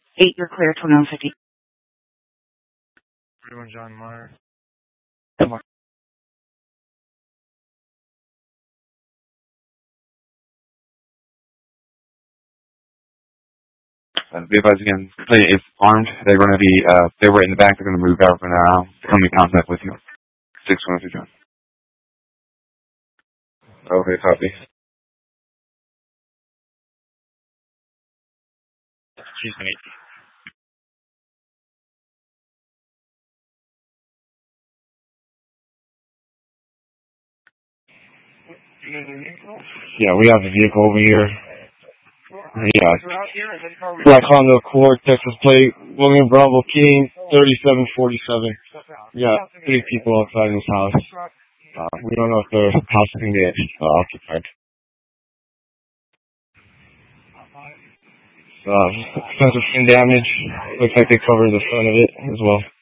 8, you're clear, 2150. 31 John Meyer. Good morning. Be advised again, it's armed. They're going to be, they were in the back. They're going to move out for now. Come in contact with you. 612 John. Okay, copy. She's going to Yeah, we have a vehicle over here. Yeah. Black Honda Accord, Texas plate, William Bravo King, 3747. Yeah, 3 people outside this house. We don't know if the house can get occupied. Extensive skin damage. Looks like they covered the front of it as well.